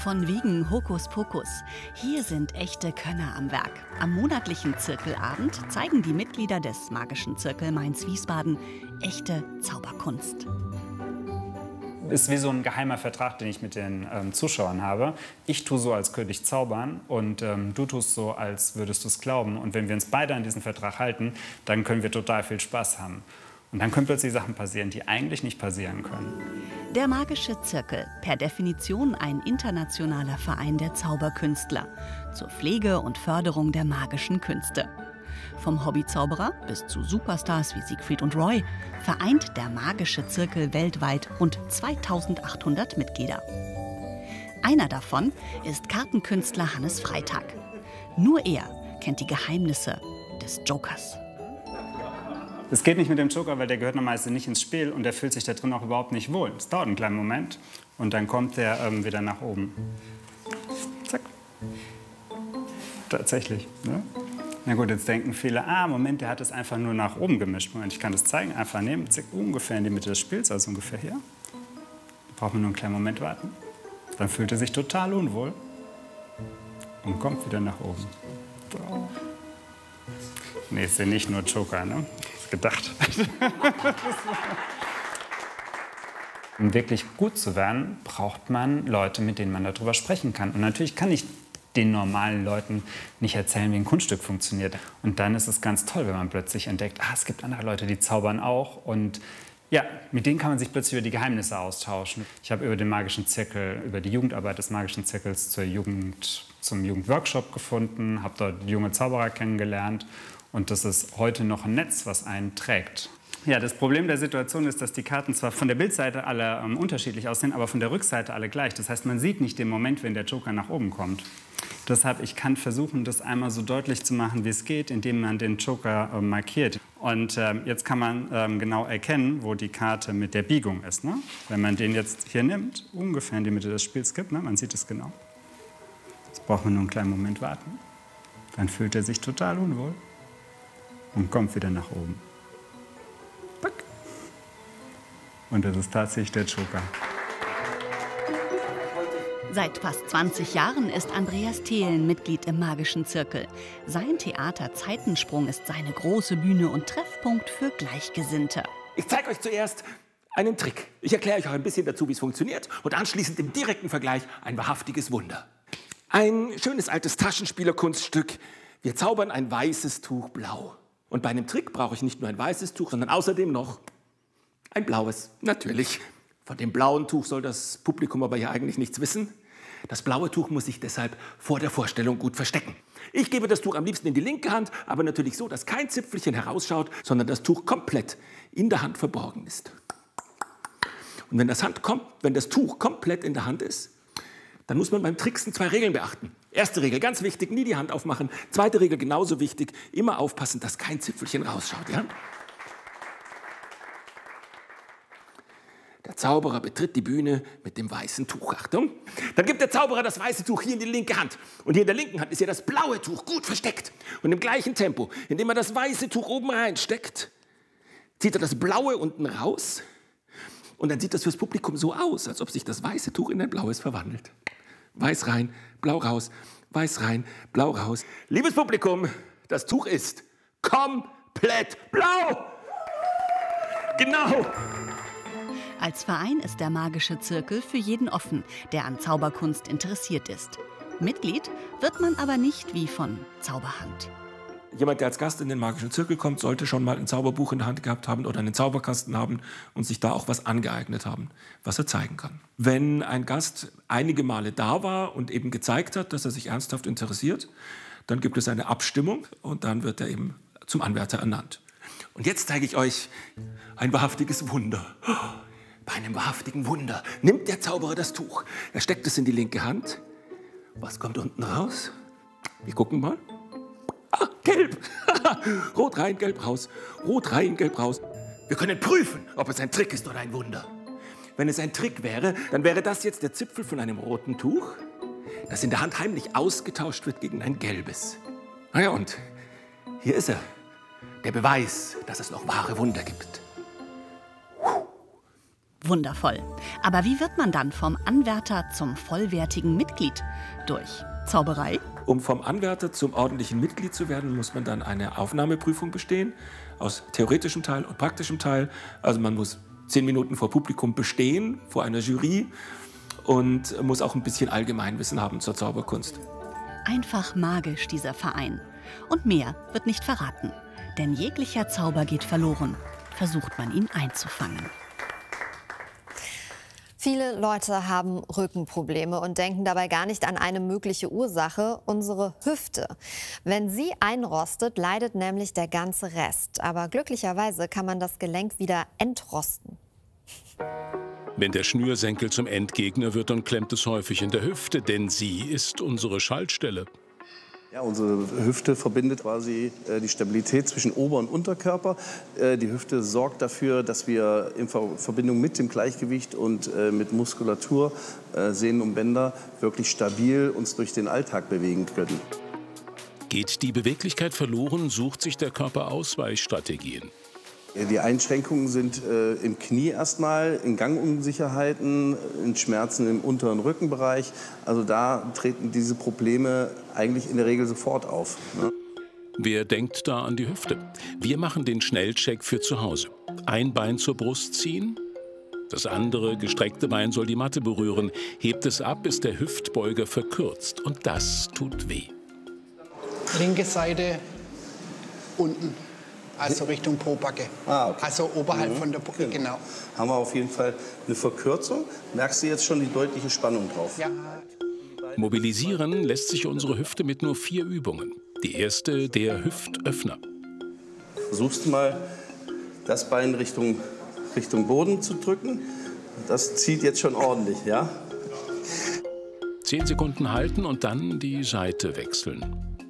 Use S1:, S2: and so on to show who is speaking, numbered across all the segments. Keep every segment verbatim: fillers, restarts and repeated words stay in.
S1: Von wegen Hokuspokus. Hier sind echte Könner am Werk. Am monatlichen Zirkelabend zeigen die Mitglieder des Magischen Zirkel Mainz-Wiesbaden echte Zauberkunst.
S2: Ist wie so ein geheimer Vertrag, den ich mit den ähm, Zuschauern habe. Ich tue so, als könnte ich zaubern und ähm, du tust so, als würdest du es glauben. Und wenn wir uns beide an diesen Vertrag halten, dann können wir total viel Spaß haben. Und dann können plötzlich Sachen passieren, die eigentlich nicht passieren können.
S1: Der Magische Zirkel, per Definition ein internationaler Verein der Zauberkünstler zur Pflege und Förderung der magischen Künste. Vom Hobbyzauberer bis zu Superstars wie Siegfried und Roy vereint der Magische Zirkel weltweit rund zweitausendachthundert Mitglieder. Einer davon ist Kartenkünstler Hannes Freitag. Nur er kennt die Geheimnisse des Jokers.
S2: Es geht nicht mit dem Joker, weil der gehört normalerweise nicht ins Spiel und der fühlt sich da drin auch überhaupt nicht wohl. Es dauert einen kleinen Moment und dann kommt der ähm, wieder nach oben. Zack. Tatsächlich. Ne? Na gut, jetzt denken viele, ah, Moment, der hat es einfach nur nach oben gemischt. Moment, ich kann das zeigen, einfach nehmen, zack, ungefähr in die Mitte des Spiels, also ungefähr hier. Da braucht man nur einen kleinen Moment warten. Dann fühlt er sich total unwohl und kommt wieder nach oben. So. Nee, ist ja nicht nur Joker, ne? Ist gedacht. Um wirklich gut zu werden, braucht man Leute, mit denen man darüber sprechen kann. Und natürlich kann ich den normalen Leuten nicht erzählen, wie ein Kunststück funktioniert. Und dann ist es ganz toll, wenn man plötzlich entdeckt, ah, es gibt andere Leute, die zaubern auch. Und ja, mit denen kann man sich plötzlich über die Geheimnisse austauschen. Ich habe über den Magischen Zirkel, über die Jugendarbeit des Magischen Zirkels zur Jugend, zum Jugendworkshop gefunden, habe dort junge Zauberer kennengelernt. Und das ist heute noch ein Netz, was einen trägt. Ja, das Problem der Situation ist, dass die Karten zwar von der Bildseite alle ähm, unterschiedlich aussehen, aber von der Rückseite alle gleich. Das heißt, man sieht nicht den Moment, wenn der Joker nach oben kommt. Deshalb, ich kann versuchen, das einmal so deutlich zu machen, wie es geht, indem man den Joker äh, markiert. Und äh, jetzt kann man ähm, genau erkennen, wo die Karte mit der Biegung ist. Ne? Wenn man den jetzt hier nimmt, ungefähr in die Mitte des Spiels gibt, ne? Man sieht es genau. Jetzt braucht man nur einen kleinen Moment warten. Dann fühlt er sich total unwohl und kommt wieder nach oben. Und das ist tatsächlich der Joker.
S1: Seit fast zwanzig Jahren ist Andreas Thelen Mitglied im Magischen Zirkel. Sein Theater Zeitensprung ist seine große Bühne und Treffpunkt für Gleichgesinnte.
S3: Ich zeige euch zuerst einen Trick. Ich erkläre euch auch ein bisschen dazu, wie es funktioniert. Und anschließend im direkten Vergleich ein wahrhaftiges Wunder. Ein schönes altes Taschenspielerkunststück. Wir zaubern ein weißes Tuch blau. Und bei einem Trick brauche ich nicht nur ein weißes Tuch, sondern außerdem noch ein blaues, natürlich. Von dem blauen Tuch soll das Publikum aber ja eigentlich nichts wissen. Das blaue Tuch muss sich deshalb vor der Vorstellung gut verstecken. Ich gebe das Tuch am liebsten in die linke Hand, aber natürlich so, dass kein Zipfelchen herausschaut, sondern das Tuch komplett in der Hand verborgen ist. Und wenn das, Hand kommt, wenn das Tuch komplett in der Hand ist, dann muss man beim Tricksen zwei Regeln beachten. Erste Regel, ganz wichtig, nie die Hand aufmachen. Zweite Regel, genauso wichtig, immer aufpassen, dass kein Zipfelchen rausschaut. Ja? Der Zauberer betritt die Bühne mit dem weißen Tuch. Achtung. Dann gibt der Zauberer das weiße Tuch hier in die linke Hand. Und hier in der linken Hand ist ja das blaue Tuch gut versteckt. Und im gleichen Tempo, indem er das weiße Tuch oben reinsteckt, zieht er das blaue unten raus. Und dann sieht das fürs Publikum so aus, als ob sich das weiße Tuch in ein blaues verwandelt. Weiß rein, blau raus, weiß rein, blau raus. Liebes Publikum, das Tuch ist komplett blau. Genau.
S1: Als Verein ist der Magische Zirkel für jeden offen, der an Zauberkunst interessiert ist. Mitglied wird man aber nicht wie von Zauberhand.
S3: Jemand, der als Gast in den Magischen Zirkel kommt, sollte schon mal ein Zauberbuch in der Hand gehabt haben oder einen Zauberkasten haben und sich da auch was angeeignet haben, was er zeigen kann. Wenn ein Gast einige Male da war und eben gezeigt hat, dass er sich ernsthaft interessiert, dann gibt es eine Abstimmung und dann wird er eben zum Anwärter ernannt. Und jetzt zeige ich euch ein wahrhaftiges Wunder. Bei einem wahrhaftigen Wunder nimmt der Zauberer das Tuch, er steckt es in die linke Hand. Was kommt unten raus? Wir gucken mal. Ah, gelb. Rot rein, gelb raus. Rot rein, gelb raus. Wir können prüfen, ob es ein Trick ist oder ein Wunder. Wenn es ein Trick wäre, dann wäre das jetzt der Zipfel von einem roten Tuch, das in der Hand heimlich ausgetauscht wird gegen ein gelbes. Na ja, und hier ist er. Der Beweis, dass es noch wahre Wunder gibt.
S1: Wundervoll. Aber wie wird man dann vom Anwärter zum vollwertigen Mitglied? Durch Zauberei?
S3: Um vom Anwärter zum ordentlichen Mitglied zu werden, muss man dann eine Aufnahmeprüfung bestehen, aus theoretischem Teil und praktischem Teil. Also man muss zehn Minuten vor Publikum bestehen, vor einer Jury, und muss auch ein bisschen Allgemeinwissen haben zur Zauberkunst.
S1: Einfach magisch, dieser Verein. Und mehr wird nicht verraten. Denn jeglicher Zauber geht verloren, versucht man ihn einzufangen.
S4: Viele Leute haben Rückenprobleme und denken dabei gar nicht an eine mögliche Ursache, unsere Hüfte. Wenn sie einrostet, leidet nämlich der ganze Rest. Aber glücklicherweise kann man das Gelenk wieder entrosten.
S5: Wenn der Schnürsenkel zum Endgegner wird, dann klemmt es häufig in der Hüfte, denn sie ist unsere Schaltstelle.
S6: Ja, unsere Hüfte verbindet quasi äh, die Stabilität zwischen Ober- und Unterkörper. Äh, die Hüfte sorgt dafür, dass wir in Ver Verbindung mit dem Gleichgewicht und äh, mit Muskulatur, äh, Sehnen und Bänder wirklich stabil uns durch den Alltag bewegen können.
S5: Geht die Beweglichkeit verloren, sucht sich der Körper Ausweichstrategien.
S6: Die Einschränkungen sind äh, im Knie erstmal, in Gangunsicherheiten, in Schmerzen im unteren Rückenbereich. Also da treten diese Probleme eigentlich in der Regel sofort auf. Ne?
S5: Wer denkt da an die Hüfte? Wir machen den Schnellcheck für zu Hause. Ein Bein zur Brust ziehen. Das andere gestreckte Bein soll die Matte berühren. Hebt es ab, ist der Hüftbeuger verkürzt. Und das tut weh.
S7: Linke Seite unten. Also Richtung Po-Backe. Ah, okay. Also oberhalb mhm. von der Po, genau. genau.
S6: Haben wir auf jeden Fall eine Verkürzung. Merkst du jetzt schon die deutliche Spannung drauf?
S7: Ja.
S5: Mobilisieren lässt sich unsere Hüfte mit nur vier Übungen. Die erste, der Hüftöffner.
S6: Versuchst du mal, das Bein Richtung, Richtung Boden zu drücken. Das zieht jetzt schon ordentlich, ja?
S5: Zehn Sekunden halten und dann die Seite wechseln.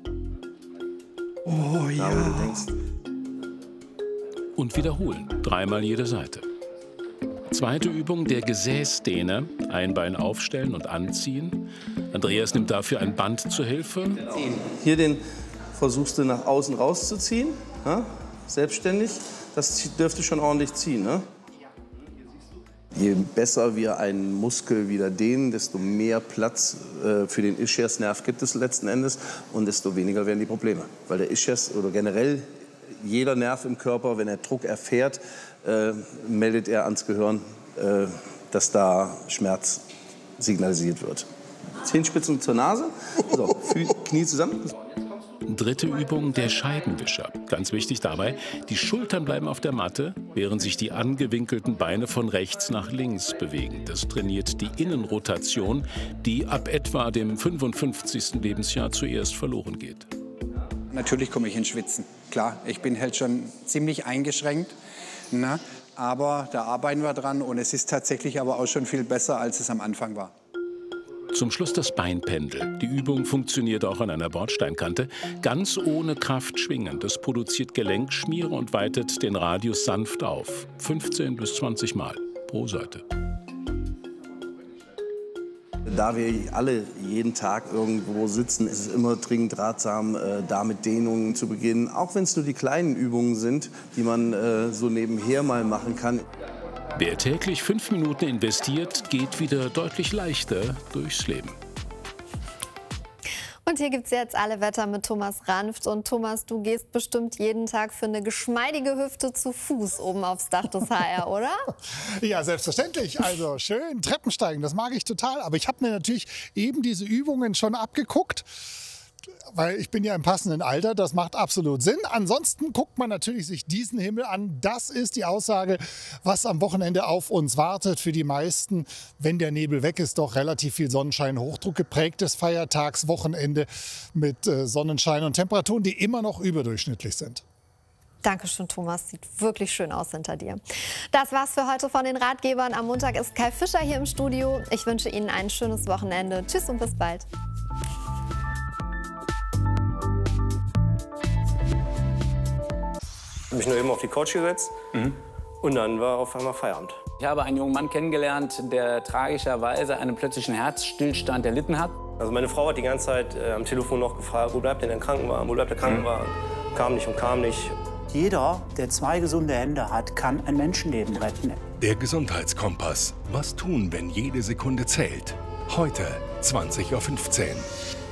S6: Oh ja. Da, wo du denkst.
S5: Und wiederholen, dreimal jede Seite. Zweite Übung, der Gesäßdehner. Ein Bein aufstellen und anziehen. Andreas nimmt dafür ein Band zur Hilfe.
S6: Hier den versuchst du nach außen rauszuziehen, ja? Selbstständig. Das dürfte schon ordentlich ziehen. Ne? Je besser wir einen Muskel wieder dehnen, desto mehr Platz äh, für den Ischiasnerv gibt es letzten Endes und desto weniger werden die Probleme. Weil der Ischias oder generell jeder Nerv im Körper, wenn er Druck erfährt, äh, meldet er ans Gehirn, äh, dass da Schmerz signalisiert wird. Zehenspitzen zur Nase, so, Knie zusammen.
S5: Dritte Übung, der Scheibenwischer. Ganz wichtig dabei, die Schultern bleiben auf der Matte, während sich die angewinkelten Beine von rechts nach links bewegen. Das trainiert die Innenrotation, die ab etwa dem fünfundfünfzigsten Lebensjahr zuerst verloren geht.
S7: Natürlich komme ich ins Schwitzen. Klar, ich bin halt schon ziemlich eingeschränkt, ne? Aber da arbeiten wir dran und es ist tatsächlich aber auch schon viel besser, als es am Anfang war.
S5: Zum Schluss das Beinpendel. Die Übung funktioniert auch an einer Bordsteinkante. Ganz ohne Kraft schwingen. Das produziert Gelenkschmiere und weitet den Radius sanft auf. fünfzehn bis zwanzig Mal pro Seite.
S6: Da wir alle jeden Tag irgendwo sitzen, ist es immer dringend ratsam, da mit Dehnungen zu beginnen. Auch wenn es nur die kleinen Übungen sind, die man so nebenher mal machen kann.
S5: Wer täglich fünf Minuten investiert, geht wieder deutlich leichter durchs Leben.
S4: Und hier gibt es jetzt alle Wetter mit Thomas Ranft. Und Thomas, du gehst bestimmt jeden Tag für eine geschmeidige Hüfte zu Fuß oben aufs Dach des H R, oder?
S8: Ja, selbstverständlich. Also schön Treppensteigen, das mag ich total. Aber ich habe mir natürlich eben diese Übungen schon abgeguckt. Weil ich bin ja im passenden Alter, das macht absolut Sinn. Ansonsten guckt man natürlich sich diesen Himmel an. Das ist die Aussage, was am Wochenende auf uns wartet. Für die meisten, wenn der Nebel weg ist, doch relativ viel Sonnenschein, Hochdruck geprägtes Feiertagswochenende mit äh, Sonnenschein und Temperaturen, die immer noch überdurchschnittlich sind.
S4: Dankeschön, Thomas. Sieht wirklich schön aus hinter dir. Das war's für heute von den Ratgebern. Am Montag ist Kai Fischer hier im Studio. Ich wünsche Ihnen ein schönes Wochenende. Tschüss und bis bald.
S9: Ich habe mich nur eben auf die Couch gesetzt mhm. und dann war auf einmal Feierabend.
S10: Ich habe einen jungen Mann kennengelernt, der tragischerweise einen plötzlichen Herzstillstand erlitten hat.
S9: Also meine Frau hat die ganze Zeit äh, am Telefon noch gefragt, wo bleibt denn der Krankenwagen, wo bleibt der Krankenwagen? Mhm. Kam nicht und kam nicht.
S11: Jeder, der zwei gesunde Hände hat, kann ein Menschenleben retten.
S12: Der Gesundheitskompass. Was tun, wenn jede Sekunde zählt? Heute, zwanzig Uhr fünfzehn.